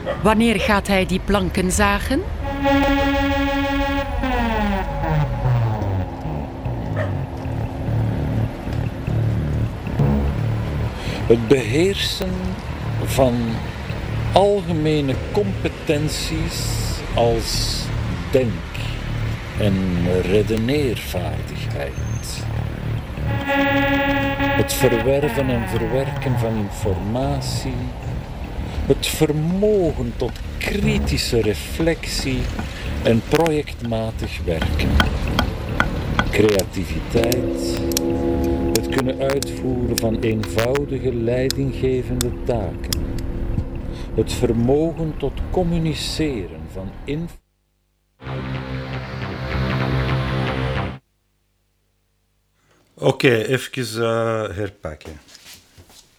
Wanneer gaat hij die planken zagen? Het beheersen van algemene competenties als denk- en redeneervaardigheid. Het verwerven en verwerken van informatie. Het vermogen tot kritische reflectie en projectmatig werken. Creativiteit. Het kunnen uitvoeren van eenvoudige leidinggevende taken. Het vermogen tot communiceren van Oké, even herpakken.